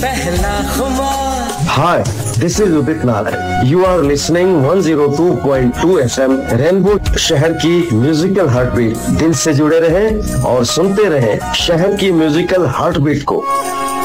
पहला खुमार। Hi, this is Udit Narayan. You are listening 102.2 FM rainbow शहर की म्यूजिकल हार्टबीट। दिल से जुड़े रहें और सुनते रहें शहर की म्यूजिकल हार्टबीट को।